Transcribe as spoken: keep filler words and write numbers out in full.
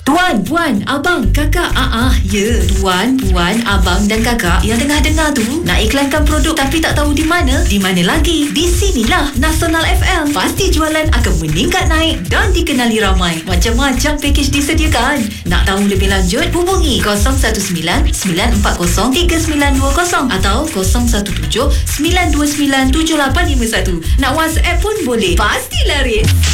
Tuan, puan, abang, kakak. Ah, ah, ya. Tuan, puan, abang dan kakak yang tengah dengar tu nak iklankan produk tapi tak tahu di mana? Di mana lagi? Di sinilah Nasional F M. Pasti jualan akan meningkat naik dan dikenali ramai. Macam-macam pakej disediakan. Nak tahu lebih lanjut? Hubungi kosong satu sembilan sembilan empat kosong tiga sembilan dua kosong atau kosong satu tujuh sembilan dua sembilan tujuh lapan lima satu. Nak WhatsApp pun boleh. Pasti laris.